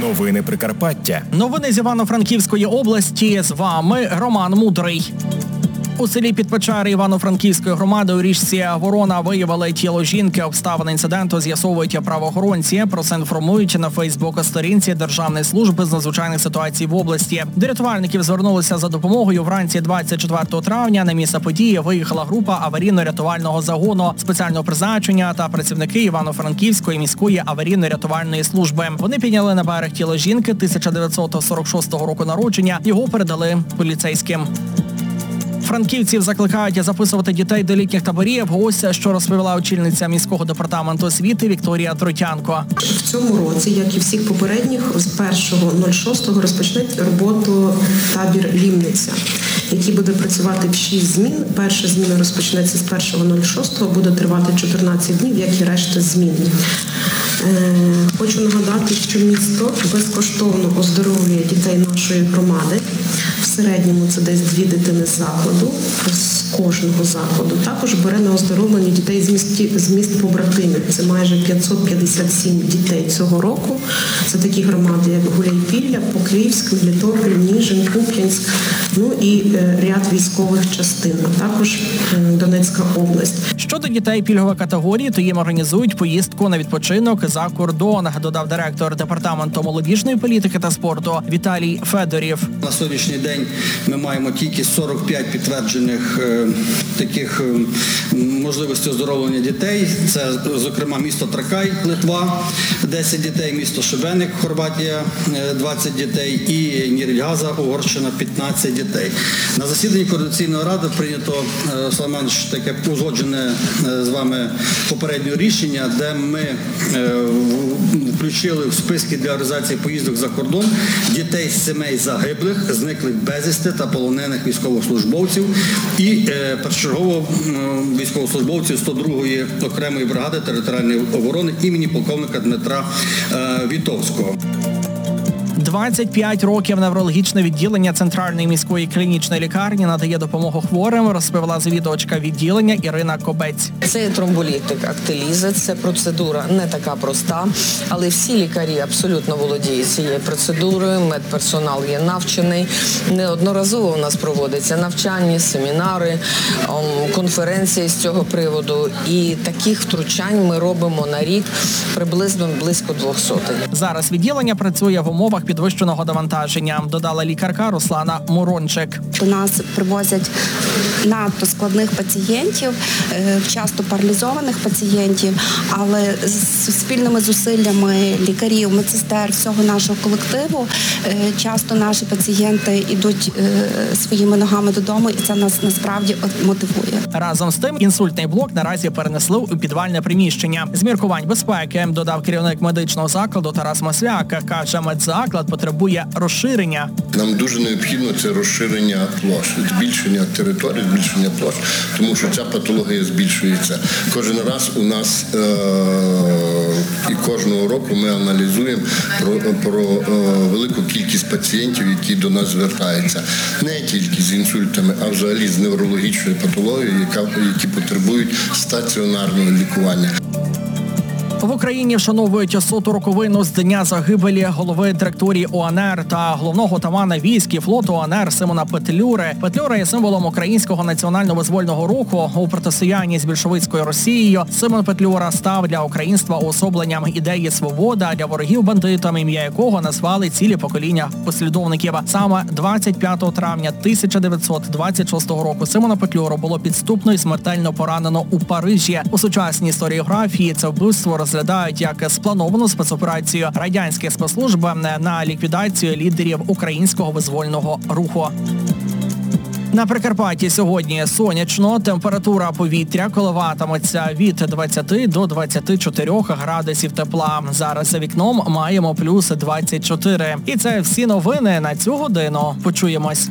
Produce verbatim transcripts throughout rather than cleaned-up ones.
Новини Прикарпаття. Новини з Івано-Франківської області. З вами Роман Мудрий. У селі Підпечари Івано-Франківської громади у річці Ворона виявили тіло жінки. Обставини інциденту з'ясовують правоохоронці. Про це інформують на Фейсбук-сторінці Державної служби з надзвичайних ситуацій в області. До рятувальників звернулися за допомогою вранці двадцять четвертого травня. На місце події виїхала група аварійно-рятувального загону спеціального призначення та працівники Івано-Франківської міської аварійно-рятувальної служби. Вони підняли на берег тіло жінки тисяча дев'ятсот сорок шостого року народження. Його передали поліцейським. Франківців закликають записувати дітей до літніх таборів. Ось що розповіла очільниця міського департаменту освіти Вікторія Тротянко. В цьому році, як і всіх попередніх, з першого шостого розпочне роботу табір «Лімниця», який буде працювати в шість змін. Перша зміна розпочнеться з першого шостого, буде тривати чотирнадцять днів, як і решта змін. Хочу нагадати, що місто безкоштовно оздоровлює дітей нашої громади. В середньому це десь дві дитини з закладу, з кожного закладу. Також бере на оздоровлення дітей з міст, з міст побратимів. Це майже п'ятсот п'ятдесят сім дітей цього року. Це такі громади, як Гуляйпілля, Покрівськ, Мелітополь, Ніжин, Куп'янськ, ну і ряд військових частин, а також Донецька область. Щодо дітей пільгової категорії, то їм організують поїздку на відпочинок за кордон, додав директор департаменту молодіжної політики та спорту Віталій Федорів. На сьогоднішній день ми маємо тільки сорок п'ять підтверджених е, таких е, можливостей оздоровлення дітей. Це, зокрема, місто Тракай, Литва, десять дітей, місто Шебеник, Хорватія, двадцять дітей і Нірільгаза, Угорщина, п'ятнадцять дітей. На засіданні Координаційної ради прийнято, Соломон, таке узгоджене з вами попереднє рішення, де ми е, включили в списки для організації поїздок за кордон дітей з сімей загиблих, зниклих безвісти та полонених військовослужбовців і е, першочергово е, військовослужбовців сто другої окремої бригади територіальної оборони імені полковника Дмитра е, Вітовського. двадцять п'ять років неврологічне відділення Центральної міської клінічної лікарні надає допомогу хворим, розповіла завідувачка відділення Ірина Кобець. Це тромболітик актиліза, це процедура не така проста, але всі лікарі абсолютно володіють цією процедурою, медперсонал є навчений. Неодноразово у нас проводяться навчання, семінари, конференції з цього приводу. І таких втручань ми робимо на рік приблизно близько двохсот. Зараз відділення працює в умовах підвищеного навантаження, додала лікарка Руслана Мурончик. До нас привозять надто складних пацієнтів, часто паралізованих пацієнтів, але з спільними зусиллями лікарів, медсестер, всього нашого колективу, часто наші пацієнти йдуть своїми ногами додому, і це нас насправді мотивує. Разом з тим, інсультний блок наразі перенесли у підвальне приміщення. З міркувань безпеки, додав керівник медичного закладу Тарас Масляк, каже, медзаклад потребує розширення. Нам дуже необхідно це розширення площ, збільшення території, збільшення площ, тому що ця патологія збільшується. Кожен раз у нас е- і кожного року ми аналізуємо про, про е- велику кількість пацієнтів, які до нас звертаються. Не тільки з інсультами, а взагалі з неврологічною патологією, яка, які потребують стаціонарного лікування. В Україні вшановують соту роковину з дня загибелі голови директорії УНР та головного отамана військ і флоту УНР Симона Петлюри. Петлюра є символом українського національно-визвольного руху у протистоянні з більшовицькою Росією. Симон Петлюра став для українства уособленням ідеї свободи, а для ворогів бандитом, ім'я якого назвали цілі покоління послідовників. Саме двадцять п'ятого травня тисяча дев'ятсот двадцять шостого року Симона Петлюру було підступно і смертельно поранено у Парижі. У сучасній історіографії це вбивство розглядають як сплановану спецоперацію радянських спецслужб на ліквідацію лідерів українського визвольного руху. На Прикарпатті сьогодні сонячно, температура повітря коливатиметься від двадцяти до двадцяти чотирьох градусів тепла. Зараз за вікном маємо плюс двадцять чотири. І це всі новини на цю годину. Почуємось.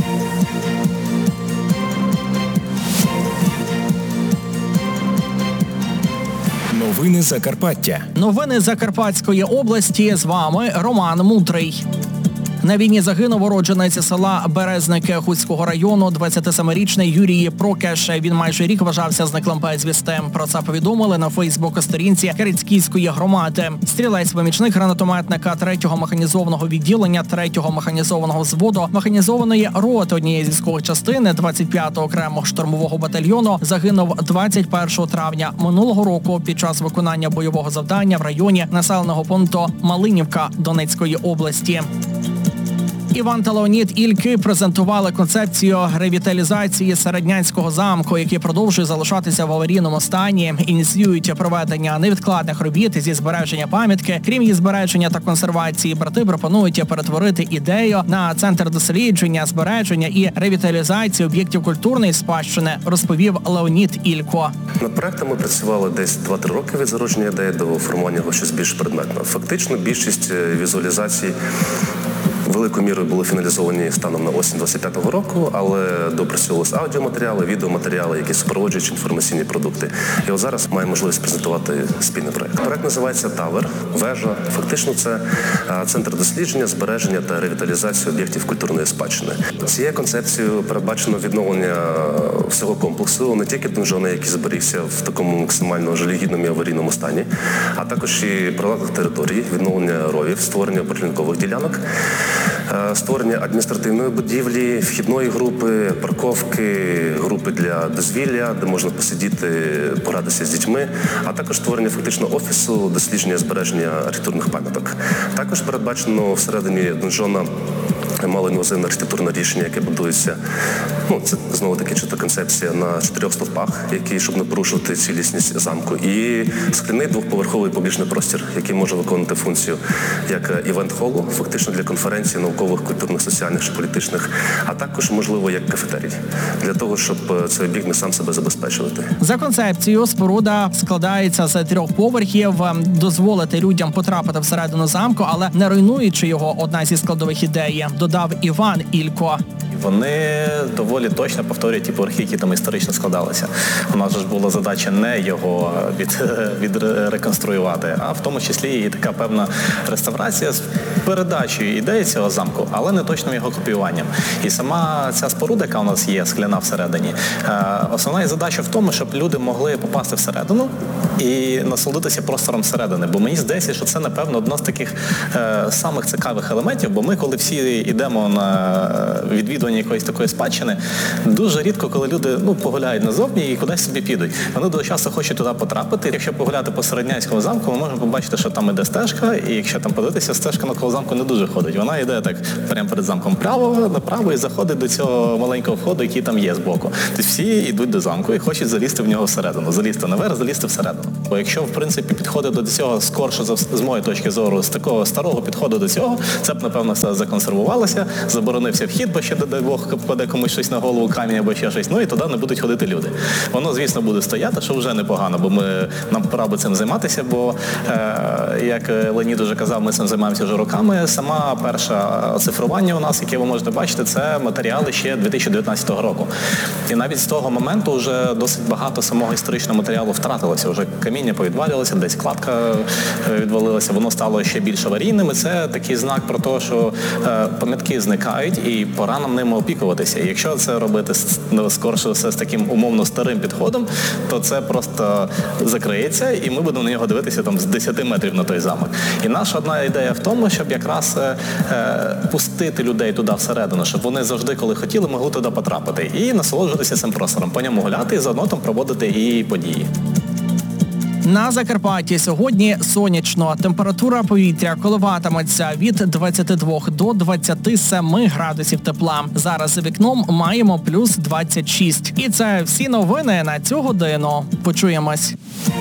Новини Закарпаття. Новини Закарпатської області. З вами Роман Мудрий. На війні загинув уродженець села Березники Хуцького району, двадцятисемирічний Юрій Прокеш. Він майже рік вважався зниклим безвісти. Про це повідомили на фейсбук-сторінці Керецькійської громади. Стрілець-помічник гранатометника третього механізованого відділення третього механізованого взводу механізованої роти однієї з військових частин двадцять п'ятого окремого штурмового батальйону загинув двадцять першого травня минулого року під час виконання бойового завдання в районі населеного пункту Малинівка Донецької області. Іван та Леонід Ільки презентували концепцію ревіталізації Середнянського замку, який продовжує залишатися в аварійному стані. Ініціюють проведення невідкладних робіт зі збереження пам'ятки. Крім її збереження та консервації, брати пропонують перетворити ідею на центр дослідження, збереження і ревіталізації об'єктів культурної спадщини, розповів Леонід Ілько. Над проектом ми працювали десь два-три роки від зародження ідеї до формування його щось більш предметного. Фактично, більшість візуалізацій великою мірою були фіналізовані станом на осінь двадцять п'ятого року, але допрацьовувалися аудіоматеріали, відеоматеріали, які супроводжують інформаційні продукти. І от зараз маємо можливість презентувати спільний проект. Проект називається «Тавер», «Вежа». Фактично це центр дослідження, збереження та ревіталізації об'єктів культурної спадщини. Цією концепцією передбачено відновлення всього комплексу, не тільки донжона, який зберігся в такому максимально жалюгідному і аварійному стані, а також і прилеглих територій, відновлення ровів, створення прилінкових ділянок, створення адміністративної будівлі, вхідної групи, парковки, групи для дозвілля, де можна посидіти, порадитися з дітьми, а також створення фактично офісу, дослідження збереження архітектурних пам'яток. Також передбачено всередині донжона малоінвазивне архітектурне рішення, яке будується, ну, це знову-таки чиста концепція, на чотирьох стовпах, які, щоб не порушувати цілісність замку. І скляний двохповерховий публічний простір, який може виконувати функцію як івент-холу, фактично для конференцій, наукових, культурних, соціальних чи політичних, а також, можливо, як кафетерій, для того, щоб цей об'єкт не сам себе забезпечувати. За концепцією, споруда складається з трьох поверхів, дозволити людям потрапити всередину замку, але не руйнуючи його, одна зі складових ідей, додав Іван Ілько. Вони доволі точно повторюють ті поверхи, які там історично складалися. У нас ж була задача не його від, відреконструювати, а в тому числі і така певна реставрація з передачею ідеї цього замку, але не точним його копіюванням. І сама ця споруда, яка у нас є, скляна всередині, основна її задача в тому, щоб люди могли попасти всередину і насолодитися простором всередини. Бо мені здається, що це, напевно, одна з таких е, самих цікавих елементів, бо ми, коли всі йдемо на відвідування якоїсь такої спадщини, дуже рідко, коли люди ну, погуляють назовні і кудись собі підуть. Вони дуже часто хочуть туди потрапити. Якщо погуляти по Середнянському замку, ми можемо побачити, що там іде стежка, і якщо там подивитися, стежка навколо замку не дуже ходить. Вона йде так прямо перед замком право, направо і заходить до цього маленького входу, який там є збоку. Тобто всі йдуть до замку і хочуть залізти в нього всередину. Залізти наверх, залізти всередину. Бо якщо, в принципі, підходить до цього скорше, з моєї точки зору, з такого старого підходу до цього, це б, напевно, все законсервувалося, заборонився вхід, бо ще, дай Бог, попаде комусь щось на голову, камінь або ще щось, ну і туди не будуть ходити люди. Воно, звісно, буде стояти, що вже непогано, бо ми, нам пора би цим займатися, бо, е, як Леонід уже казав, ми цим займаємося вже роками. Сама перша оцифрування у нас, яке ви можете бачити, це матеріали ще дві тисячі дев'ятнадцятого року. І навіть з того моменту вже досить багато самого історичного матеріалу втратилося. Вже каміння повідвалювалося, десь кладка відвалилася, воно стало ще більш аварійним. І це такий знак про те, що е, пам'ятки зникають і пора нам ними опікуватися. І якщо це робити скорше все з таким умовно старим підходом, то це просто закриється і ми будемо на нього дивитися там з десяти метрів на той замок. І наша одна ідея в тому, щоб якраз е, е, пустити людей туди всередину, щоб вони завжди, коли хотіли, могли туди потрапити і насолоджуватися цим простором, по ньому гуляти і заодно там проводити і події. На Закарпатті сьогодні сонячно. Температура повітря коливатиметься від двадцяти двох до двадцяти семи градусів тепла. Зараз за вікном маємо плюс двадцять шість. І це всі новини на цю годину. Почуємось.